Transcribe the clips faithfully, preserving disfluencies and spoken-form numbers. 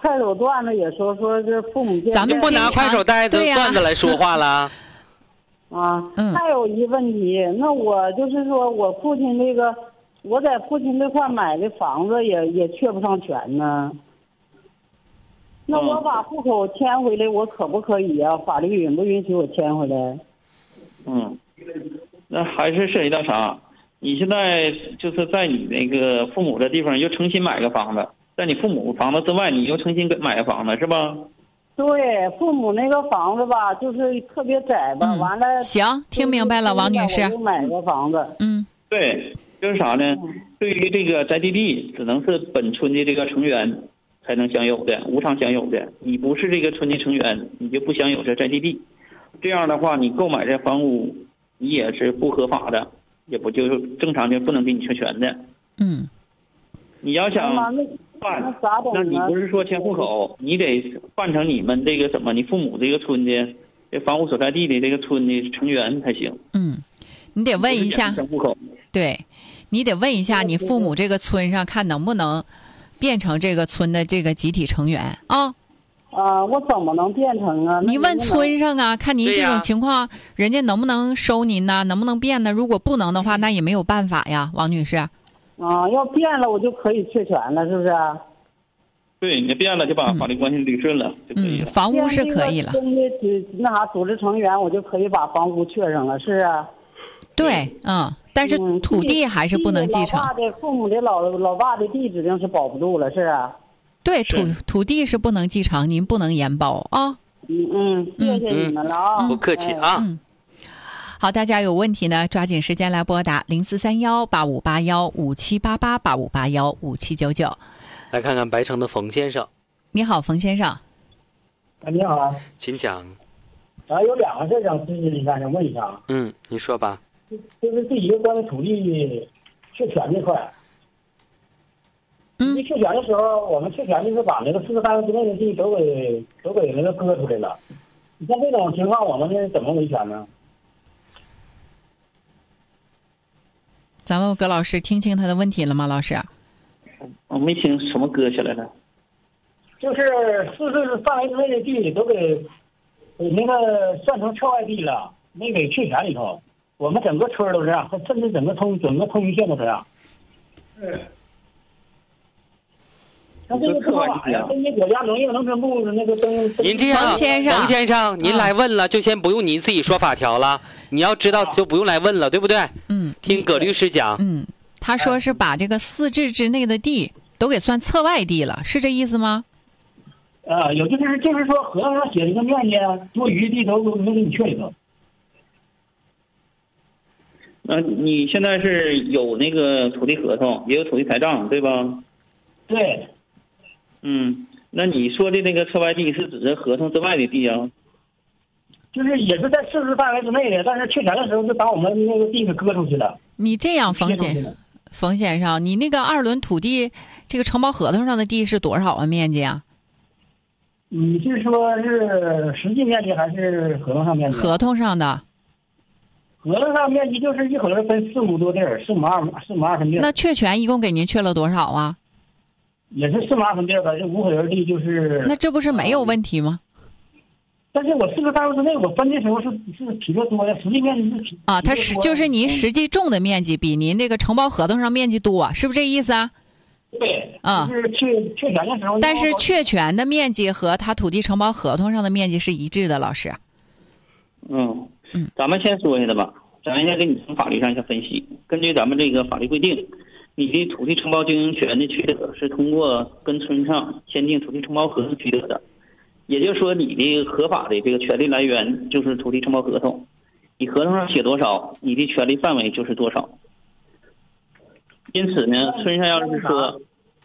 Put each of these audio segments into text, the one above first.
快手段子也说说是父母咱们不拿快手带的段子来说话了。 啊， 嗯， 还有一问题，那我就是说我父亲这个，我在父亲这块买的房子也也确不上权呢。那我把户口迁回来，我可不可以呀、啊？法律允不允许我迁回来？ 嗯，那还是涉及到啥？你现在就是在你那个父母的地方又重新买个房子，在你父母房子之外，你又重新买个房子是吧？ 对，父母那个房子吧，就是特别窄吧， 嗯、 完了。 行，听明白了，王女士。 我买个房子。 嗯， 对，就是啥呢？对于这个宅基地，只能是本村的这个成员才能享有的，无偿享有的。你不是这个村的成员，你就不享有这宅基地。这样的话，你购买这房屋，你也是不合法的，也不就是正常的不能给你确权的。 嗯， 你要想办，那你不是说迁户口，你得办成你们这个什么，你父母这个村的这房屋所在地的这个村的成员才行。 嗯，你得问一下， 迁户口， 对，你得问一下你父母这个村上看能不能变成这个村的这个集体成员啊。 啊，我怎么能变成啊？ 你问村上啊，看您这种情况，人家能不能收您呢？能不能变呢？如果不能的话，那也没有办法呀，王女士。 啊，要变了我就可以确权了，是不是？ 对，你变了就把法律关系捋顺了、嗯、就可以了。 房屋是可以了。 那啥，组织成员我就可以把房屋确上了，是啊。 对，嗯，但是土地还是不能继承。 老爸的父母的老老爸的地指定是保不住了，是啊。 对，土土地是不能继承，您不能延包啊。 嗯嗯，谢谢你们了啊、 嗯， 不客气啊。 嗯，好，大家有问题呢，抓紧时间来拨打零四三幺八五八幺五七八八八五八幺五七九九。 来看看白城的冯先生。 你好，冯先生。 啊，你好啊， 请讲。 啊，有两个事想咨询一下，想问一下。 嗯，你说吧。 就是第一个关于土地确权这块。 嗯， 确权的时候，我们确权就是把那个四个范围之内的地都给都给那个割出来了。你像这种情况，我们是怎么维权呢？ 咱们葛老师听清他的问题了吗？老师， 我没听什么割下来了。 就是四个范围之内的地都给给那个算成撤外地了，没给确权里头。我们整个村都是这样，甚至整个通整个通榆县都这样。是。那这个不合法呀！根据国家农业农村部那个登。 您这样， 冯先生， 冯先生，您来问了，就先不用您自己说法条了。你要知道，就不用来问了，对不对？ 嗯。 听葛律师讲。 嗯，他说是把这个四治之内的地都给算侧外地了，是这意思吗？ 呃，有就是就是说合同上写这个面积多余的地都没给你确里头。 那、呃、你现在是有那个土地合同，也有土地财账，对吧？ 对。 嗯，那你说的那个侧外地是指的合同之外的地啊？ 就是也是在设置范围之内的，但是确权的时候就把我们那个地给割出去了。 你这样，冯先冯先生，你那个二轮土地这个承包合同上的地是多少啊？面积啊？ 你是说是实际面积还是合同上面积？ 合同上的。 合同上面积就是一会儿分四亩多地儿，四亩二四亩二分地。 那确权一共给您确了多少啊？ 也是四亩二分地吧，这五口人地就是。 那这不是没有问题吗？ 但是我四个范围之内，我分的时候是是比较多的，实际面积是啊，它是就是您实际种的面积比您这个承包合同上面积多，是不是这意思啊？ 对， 啊， 就是确确权的时候。 但是确权的面积和他土地承包合同上的面积是一致的，老师。 嗯嗯， 咱们先说一下子吧，咱先给你从法律上一下分析。根据咱们这个法律规定，你的土地承包经营权的取得是通过跟村上签订土地承包合同取得的。也就是说，你的合法的这个权利来源就是土地承包合同，你合同上写多少，你的权利范围就是多少。因此呢，村上要是说，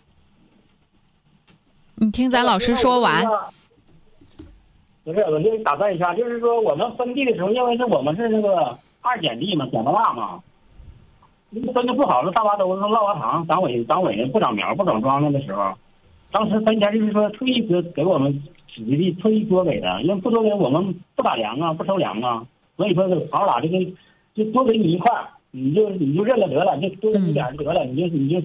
你听咱老师说完。 不是，我就打断一下，就是说我们分地的时候，因为是我们是那个二减地嘛，减到大嘛，分的不好了，大把都是落花堂，党委党委不长苗不长庄那个时候，当时分钱就是说特意给给我们。土地特意多给的，因为不多给我们不打粮啊，不收粮啊，所以说好打这个就多给你一块，你就你就认了得了，就多给你点得了，你就你就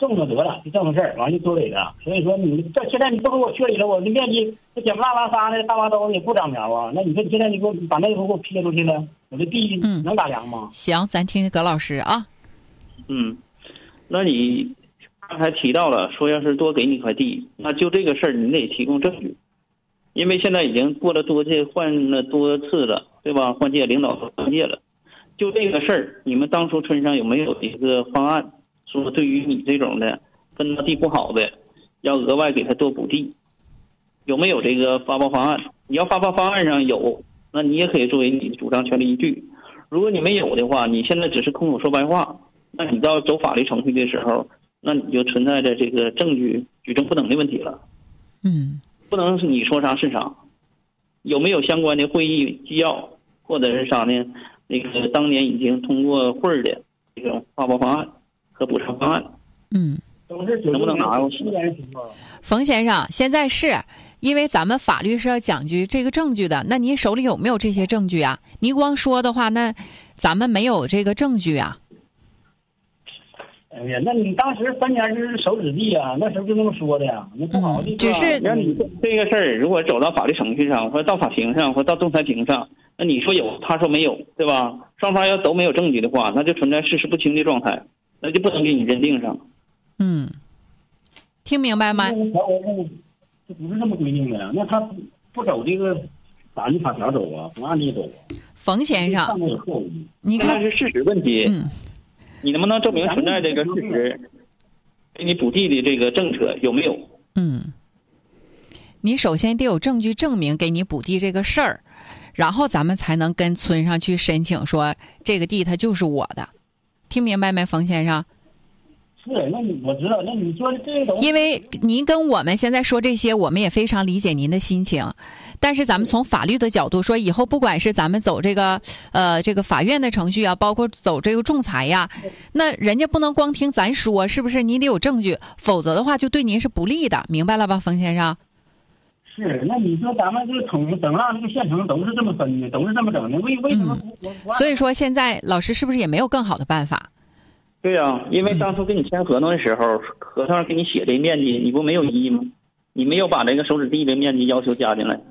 种了得了，就这么事儿，完就多给他。所以说你这现在你不给我确理了，我的面积这捡不拉拉撒的大把刀也不长苗啊。那你说你现在你给我把那个给我撇出去了，我这地能打粮吗？ 嗯、行，咱听听葛老师啊。 嗯，那你刚才提到了说，要是多给你块地，那就这个事儿你得提供证据，因为现在已经过了多届，换了多次了，对吧？换届领导都换届了，就这个事儿，你们当初村上有没有一个方案？说对于你这种的分到地不好的，要额外给他多补地，有没有这个发包方案？你要发包方案上有，那你也可以作为你的主张权利依据。如果你没有的话，你现在只是空口说白话，那你到走法律程序的时候，那你就存在着这个证据举证不能的问题了。 嗯， 不能是你说啥是啥，有没有相关的会议纪要，或者是啥呢？那个当年已经通过会儿的这种发包方案和补偿方案， 嗯， 都是能不能拿过去年情况？ 冯先生，现在是因为咱们法律是要讲究这个证据的，那您手里有没有这些证据啊？你光说的话，那咱们没有这个证据啊。 哎呀，那你当时三年就是手指地啊，那时候就那么说的呀，那不好的、 嗯、只是让你这个事儿，如果走到法律程序上，或者到法庭上，或者到仲裁庭上，那你说有，他说没有，对吧？双方要都没有证据的话，那就存在事实不清的状态，那就不能给你认定上。 嗯，听明白吗？ 这不是这么规定的呀，那他不不走这个法律法条走啊，不按这走啊。 冯先生，你看是事实问题。 嗯。 你能不能证明存在这个事实？给你补地的这个政策有没有？ 嗯，你首先得有证据证明给你补地这个事儿，然后咱们才能跟村上去申请说这个地它就是我的，听明白没，冯先生？ 是，那你我知道，那你说这个， 因为您跟我们现在说这些，我们也非常理解您的心情，但是咱们从法律的角度说，以后不管是咱们走这个呃这个法院的程序啊，包括走这个仲裁呀，那人家不能光听咱说，是不是？你得有证据，否则的话就对您是不利的，明白了吧，冯先生？ 是，那你说咱们这个城等让这个县城都是这么分的，都是这么整的，为为什么不？ 嗯、所以说现在老师是不是也没有更好的办法？ 对呀、啊，因为当初跟你签合同的时候，合同上给你写这面积，你不没有异议吗？你没有把这个手指地的面积要求加进来。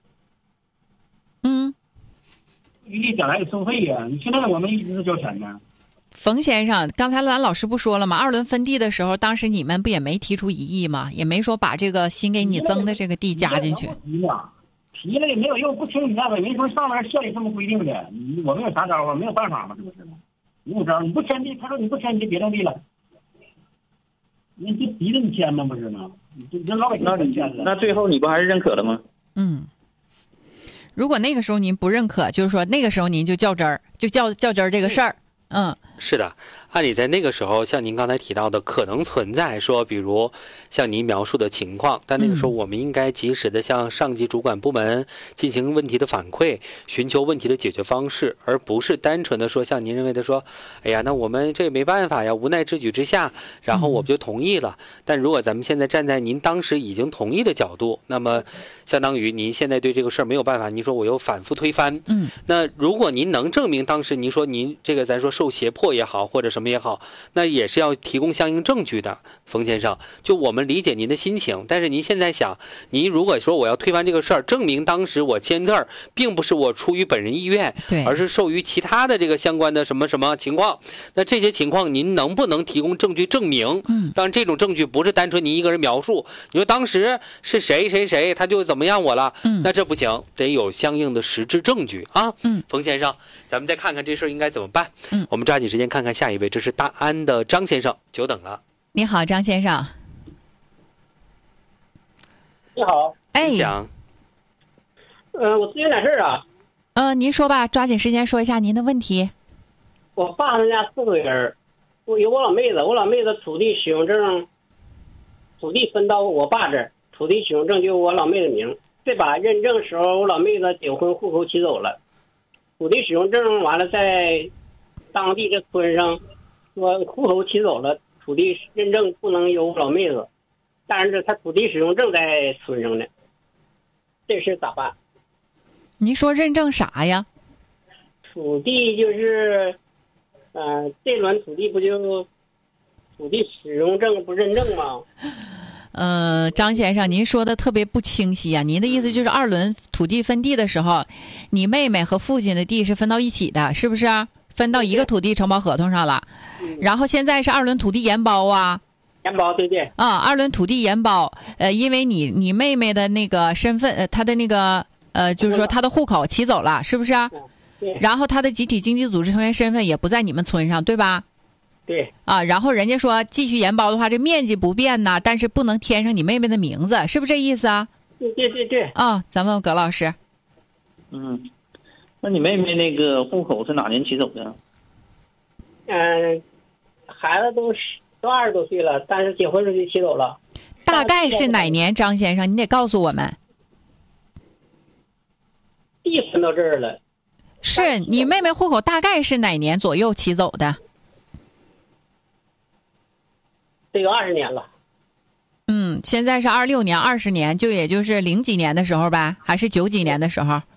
嗯， 余地将来得收费呀、啊，你现在我们一直是交钱呢。 冯先生，刚才咱老师不说了吗？二轮分地的时候，当时你们不也没提出异议吗？也没说把这个新给你增的这个地加进去。 提了也没有用，不听你那个，人说上面县里这么规定的，你我们有啥招啊？没有办法吗？是不是？你有招，你不签地，他说你不签，你就别种地了。你就逼着你签吗？不是吗？你这老百姓你签了， 那最后你不还是认可了吗？ 嗯。如果那个时候您不认可，就是说那个时候您就较真儿，就较较真儿这个事儿。嗯， 是的，按理在那个时候，像您刚才提到的，可能存在说，比如像您描述的情况，但那个时候我们应该及时的向上级主管部门进行问题的反馈，寻求问题的解决方式，而不是单纯的说像您认为的说，哎呀，那我们这没办法呀，无奈之举之下，然后我们就同意了。但如果咱们现在站在您当时已经同意的角度，那么相当于您现在对这个事儿没有办法，您说我又反复推翻。 嗯， 那如果您能证明当时您说您这个咱说受胁迫也好，或者什么也好，那也是要提供相应证据的，冯先生。就我们理解您的心情，但是您现在想，您如果说我要推翻这个事儿，证明当时我签字儿并不是我出于本人意愿， 对， 而是受于其他的这个相关的什么什么情况，那这些情况您能不能提供证据证明？ 嗯， 当然这种证据不是单纯您一个人描述，你说当时是谁谁谁他就怎么样我了， 嗯， 那这不行，得有相应的实质证据啊。 嗯， 冯先生，咱们再看看这事儿应该怎么办。 嗯， 我们抓紧时间看看下一位，这是大安的张先生，久等了。 你好，张先生。 你好， 哎， 讲。 呃，我咨询点事儿啊。 呃，您说吧，抓紧时间说一下您的问题。 我爸他家四个人，我有我老妹子，我老妹子土地使用证，土地分到我爸这儿，土地使用证就我老妹子名。这把认证时候，我老妹子结婚，户口起走了，土地使用证完了在当地这村上说户口起走了，土地认证不能由我老妹子，但是他土地使用证在村上呢，这事咋办？ 您说认证啥呀？ 土地就是，呃，这轮土地不就土地使用证不认证吗？ 嗯、呃，张先生，您说的特别不清晰啊。您的意思就是二轮土地分地的时候，你妹妹和父亲的地是分到一起的，是不是？分到一个土地承包合同上了。 嗯、 然后现在是二轮土地研包啊。 研包，对对。 啊，二轮土地研包，呃，因为你你妹妹的那个身份，呃，她的那个呃，就是说她的户口起走了，是不是？ 嗯、对。 然后她的集体经济组织成员身份也不在你们村上，对吧？ 对。 啊，然后人家说继续研包的话，这面积不变呐，但是不能添上你妹妹的名字，是不是这意思啊？ 对对对对。 啊，咱问问葛老师。 嗯，那你妹妹那个户口是哪年起走的？ 嗯，孩子都是。都二十多岁了，但是结婚时就起走了。 大概是哪年？张先生，你得告诉我们。 地分到这儿了。 是你妹妹户口大概是哪年左右起走的？ 得有二十年了。 嗯，现在是二六年，二十年，就也就是零几年的时候吧，还是九几年的时候？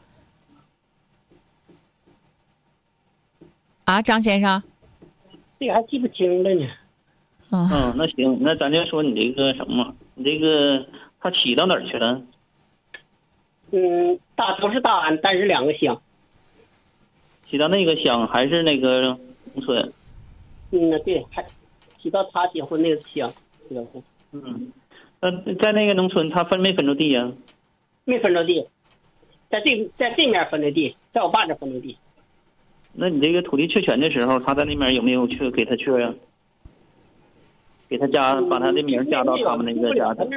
啊，张先生。 这个还记不清了呢。 嗯，那行，那咱就说你这个什么，你这个他起到哪儿去了？ 嗯，大都是大安，但是两个乡。 起到那个乡还是那个农村？ 嗯，对，还起到他结婚那个乡。 嗯，那在那个农村，他分没分着地呀？ 没分着地，在这在这面分的地，在我爸这分的地。 那你这个土地确权的时候，他在那边有没有去给他确呀？给他加，把他的名加到他们那个家庭。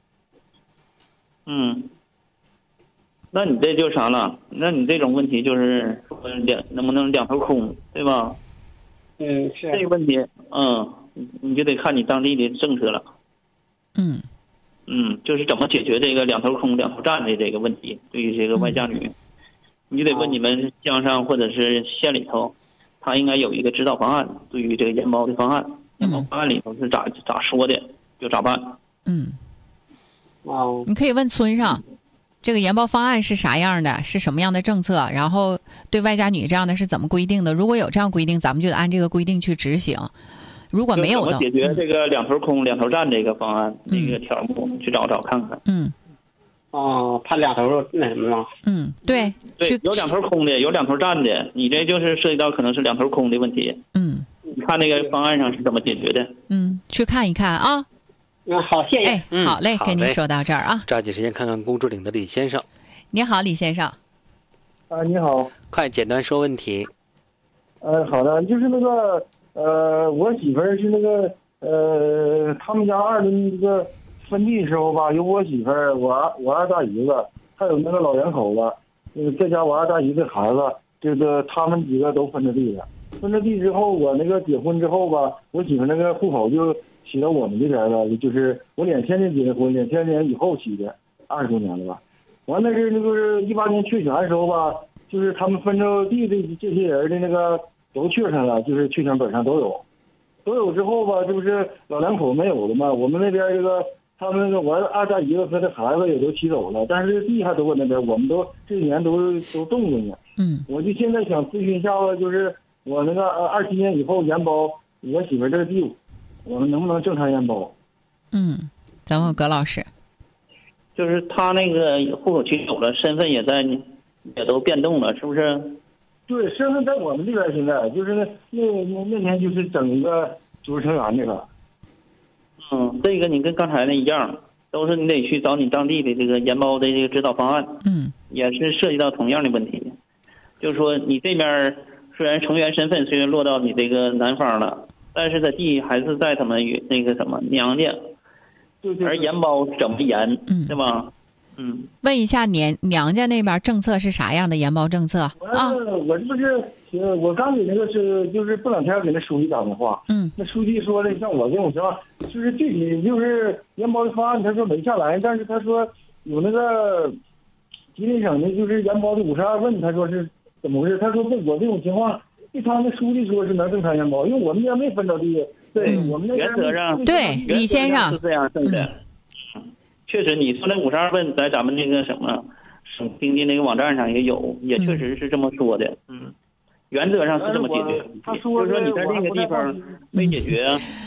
嗯，那你这就啥了？那你这种问题就是说两能不能两头空，对吧？ 嗯，是这个问题，嗯，你就得看你当地的政策了。 嗯嗯，就是怎么解决这个两头空两头占的这个问题。对于这个外嫁女，嗯、你就得问你们乡上或者是县里头，他应该有一个指导方案，对于这个研包的方案。 嗯， 方案里头是咋咋说的，就咋办。 嗯， 哦， 你可以问村上，这个研包方案是啥样的，是什么样的政策，然后对外嫁女这样的是怎么规定的？如果有这样规定，咱们就得按这个规定去执行。如果没有的， 怎么解决这个两头空、嗯、两头占这个方案、嗯、那个条目，去找找看看。 嗯。 哦，他两头那什么了？ 嗯，对， 对，有两头空的，有两头占的，你这就是涉及到可能是两头空的问题。 嗯。 你看那个方案上是怎么解决的？ 嗯，去看一看啊。 嗯，好，谢谢。 哎，嗯、好嘞，跟您说到这儿啊。 抓紧时间看看公主岭的李先生。 你好，李先生。 啊，你好。 快简单说问题。 呃，好的，就是那个呃，我媳妇儿是那个呃，他们家二轮这个分地的时候吧，有我媳妇儿，我二我二大姨子，还有那个老两口子，那个再加我二大姨的孩子，这个他们几个都分着地了。分着地之后，我那个结婚之后吧，我媳妇那个户口就起到我们这边了，就是我两千年结的婚，两千年以后起的，二十多年了吧。完了是那个是一八年确权的时候吧，就是他们分着地的这些人的那个都确上了，就是确权本上都有，都有之后吧，这不是老两口没有了吗？我们那边这个他们那个我二大姨子和这孩子也都起走了，但是地还都搁那边，我们都这一年都都种着呢。 嗯， 我就现在想咨询一下子，就是我那个二七年以后研包我媳妇这个地，我们能不能正常研包？ 嗯，咱问葛老师。 就是他那个户口起走了，身份也在，也都变动了，是不是？ 对，身份在我们这边，现在就是那那那那天就是整一个组织成员这个。 嗯，这个你跟刚才那一样，都是你得去找你当地的这个研包的这个指导方案。 嗯， 也是涉及到同样的问题，就是说你这边虽然成员身份虽然落到你这个男方了，但是他地还是在他们那个什么娘家， 对对， 而研包怎么研， 嗯， 对吧？嗯， 问一下娘娘家那边政策是啥样的研包政策啊？ 我这不是呃，我刚给那个是就是不两天给那书记打电话， 嗯， 那书记说的像我这种情况，就是具体就是研包的方案，他说没下来，但是他说有那个吉林省的就是研包的五十二问，他说是怎么回事？他说我这种情况，对他们书记说是能正常研包，因为我们家没分着地，对、嗯、我们那原则上对李先生是这样定的。嗯确实，你说那五十二问在咱们那个什么省经济那个网站上也有，也确实是这么说的。嗯，原则上是这么解决。 他说就是说你在那个地方没解决，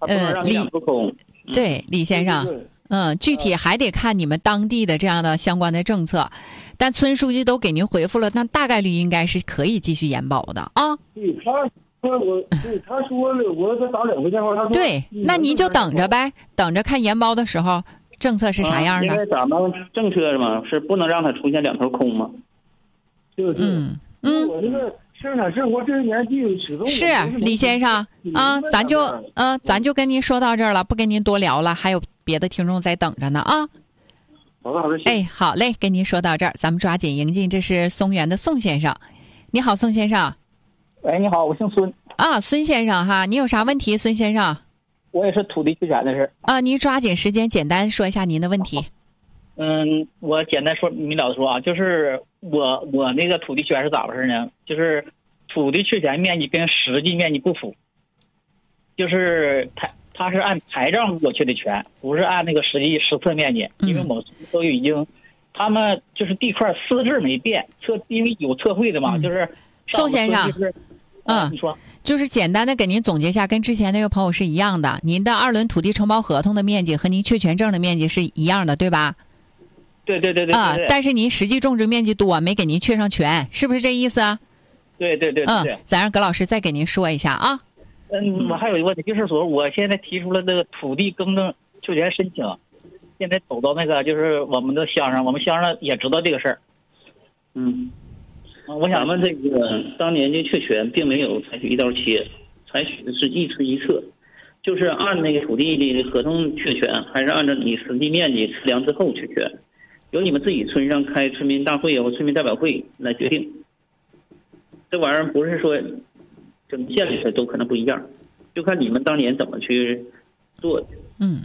他不能让你两头空。 嗯、对，李先生。对对对嗯，具体还得看你们当地的这样的相关的政策，但村书记都给您回复了，那大概率应该是可以继续延保的啊。 对，他说我，对他说了，我再打两回电话，他说对，那您就等着呗，等着看延保的时候政策是啥样的。 因为咱们政策是嘛，是不能让它出现两头空嘛。 就是， 嗯嗯， 我这个生产生活这些年纪始终是李先生啊，咱就呃，咱就跟您说到这儿了，不跟您多聊了，还有别的听众在等着呢啊。 好的好的， 哎，好嘞，跟您说到这儿，咱们抓紧迎进，这是松原的宋先生。你好，宋先生。 喂，你好，我姓孙。 啊，孙先生哈，你有啥问题，孙先生？ 我也是土地确权的事。 啊，您抓紧时间，简单说一下您的问题。 嗯，我简单说明了的说啊，就是我我那个土地确权是咋回事呢？就是土地确权面积跟实际面积不符，就是它它是按牌照给我确的权，不是按那个实际实测面积，因为我们都已经，他们就是地块私制没变，测因为有测绘的嘛， 嗯、 就是宋先生， 嗯，你说。 就是简单的给您总结一下，跟之前那个朋友是一样的，您的二轮土地承包合同的面积和您确权证的面积是一样的，对吧？ 对对对对啊，但是您实际种植面积多，没给您确上权，是不是这意思啊？ 对对对对对。 嗯，咱让葛老师再给您说一下啊。 嗯，我还有一个问题，就是说我现在提出了这个土地更正确权申请，现在走到那个就是我们的乡上，我们乡上也知道这个事儿。 嗯。 我想咱们这个当年的确权并没有采取一刀切，采取的是一村一测，就是按那个土地的合同确权，还是按照你实际面积测量之后确权，由你们自己村上开村民大会或村民代表会来决定。这玩意儿不是说整个县里头都可能不一样，就看你们当年怎么去做的。 嗯，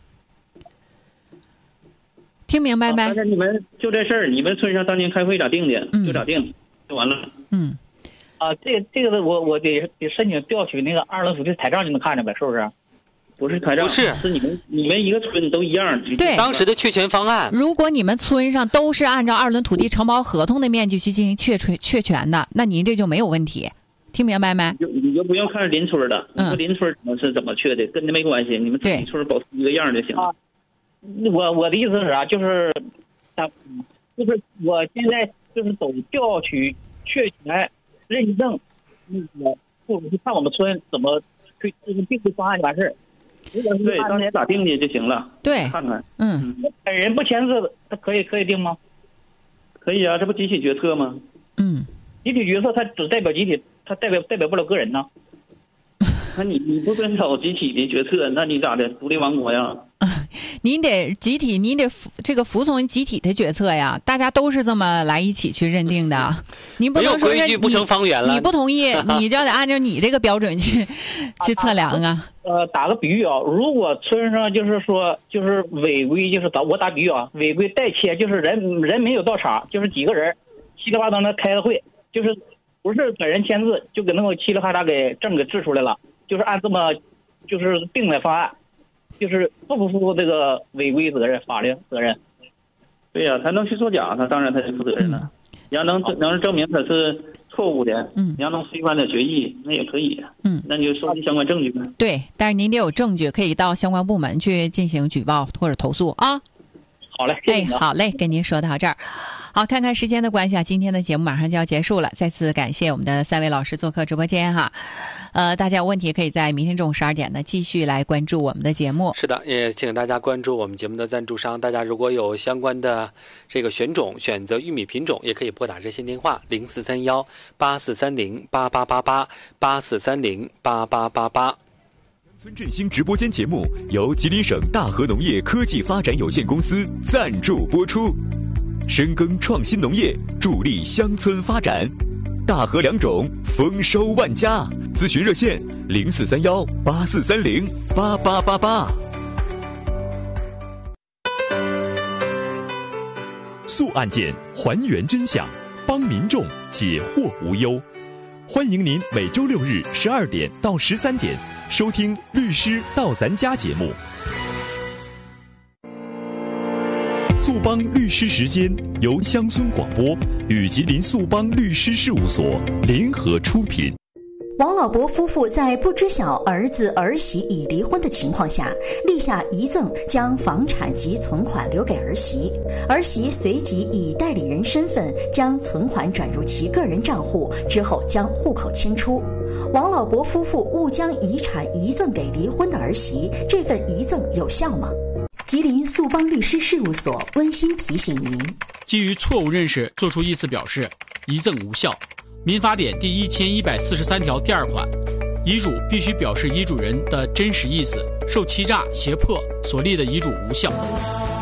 听明白没？ 但是你们就这事儿，你们村上当年开会咋定的， 嗯、 就咋定。就完了。 嗯， 啊，这个这个我我得得申请调取那个二轮土地台账，你们看着呗，是不是？ 不是台账， 不是是你们你们一个村都一样。 对， 当时的确权方案。 如果你们村上都是按照二轮土地承包合同的面积去进行确确确权的，那您这就没有问题。听明白没？ 就你就不用看邻村的，你说邻村怎么是怎么确的，跟那没关系，你们自己村保持一个样就行了。 啊，我我的意思是啥？就是，啊，就是我现在。就是走调取确权认证，那个或者是看我们村怎么去就是定的方案就完事儿。 对，当年咋定的就行了。 对， 看看。 嗯。 本人不签字，他可以可以定吗？ 可以啊，这不集体决策吗？ 嗯。 集体决策，它只代表集体，它代表代表不了个人呢。 那你你不遵守集体的决策，那你咋的？独立王国呀？ 您得集体，您得服这个服从集体的决策呀，大家都是这么来一起去认定的。您不能说没有规矩不成方圆了， 你不同意，你就得按照你这个标准去去测量啊。 呃，打个比喻啊，如果村上就是说就是违规，就是打我打比喻啊，违规代签，就是人人没有到场，就是几个人稀里哗啦的开个会，就是不是本人签字，就给那个稀里哗啦给证给制出来了，就是按这么就是定的方案。就是负不负这个违规责任、法律责任？ 对呀、啊，他能去作假，他当然他就负责任了。嗯、你要能能证明他是错误的， 嗯， 你要能推翻他决议，那也可以， 嗯， 那你就收集相关证据呗。 对，但是您得有证据，可以到相关部门去进行举报或者投诉啊。 好嘞，谢谢哎，好嘞，跟您说到这儿。好，看看时间的关系啊，今天的节目马上就要结束了。再次感谢我们的三位老师做客直播间哈。呃，大家有问题可以在明天中午十二点呢继续来关注我们的节目。 是的，也请大家关注我们节目的赞助商。大家如果有相关的这个选种，选择玉米品种，也可以拨打热线电话零四三幺八四三零八八八八八四三零八八八八。 村振兴直播间节目由吉林省大和农业科技发展有限公司赞助播出，深耕创新农业，助力乡村发展。大和良种，丰收万家。咨询热线零四三幺八四三零八八八八。速案件，还原真相，帮民众解惑无忧。欢迎您每周六日十二点到十三点收听《律师到咱家》节目。速帮律师时间由乡村广播与吉林速帮律师事务所联合出品。 王老伯夫妇在不知晓儿子儿媳已离婚的情况下，立下遗赠，将房产及存款留给儿媳。儿媳随即以代理人身份将存款转入其个人账户，之后将户口迁出。王老伯夫妇误将遗产遗赠给离婚的儿媳，这份遗赠有效吗？吉林速邦律师事务所温馨提醒您： 基于错误认识作出意思表示，遗赠无效。民法典第一千一百四十三条第二款，遗嘱必须表示遗嘱人的真实意思，受欺诈、胁迫所立的遗嘱无效。